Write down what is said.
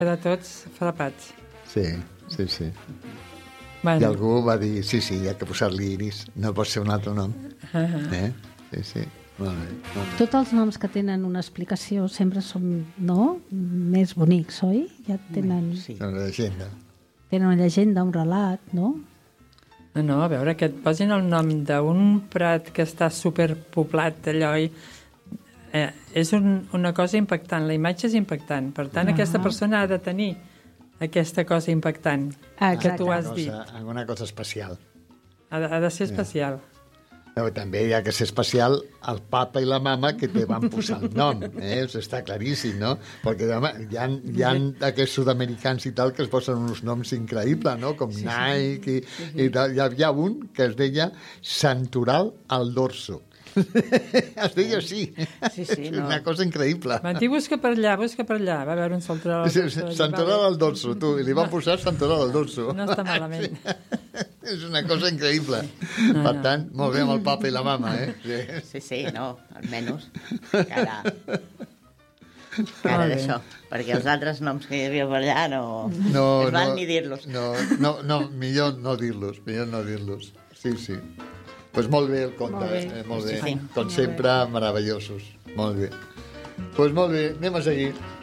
Era tots frapats. Sí. Bueno. I algú va dir, sí, hi ha que posar-li Iris, no pot ser un altre nom. Sí. Molt bé. Tots els noms que tenen una explicació sempre són, més bonics, oi? Ja tenen... Sí. Una llegenda. Tenen una llegenda, un relat, no? No, a veure, que et posin el nom d'un prat que està superpoblat d'allò i... és una cosa impactant, la imatge és impactant. Per tant, aquesta persona ha de tenir aquesta cosa impactant que tu has dit. Alguna cosa especial. Ha de ser especial. Però també hi ha que ser especial el papa i la mama que te van posar el nom, Això està claríssim, no? Perquè hi ha aquests sud-americans i tal que es posen uns noms increïbles, no? Com Nike i tal. Hi havia un que es deia Santoral al Dorso. Es deia així. Sí, no. Una cosa increïble. Van dir, busca per allà. Va veure un Santoral al Dorso. Santoral al Dorso, tu. I li van posar Santoral al Dorso. No està malament. És una cosa increïble. Per tant, molt bé amb el papa i la mama, Sí, no, almenys. Cara d'això. Perquè els altres noms que hi havia per allà no es val ni dir-los. No, millor no dir-los. Sí. Doncs molt bé el conte, molt bé. Com sempre, meravellosos. Molt bé. Doncs molt bé, anem a seguir.